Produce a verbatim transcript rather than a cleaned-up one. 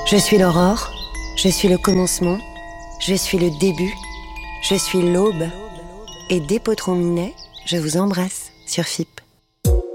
Je suis l'aurore, je suis le commencement, je suis le début, je suis l'aube. Et dès Potron Minet, je vous embrasse sur F I P.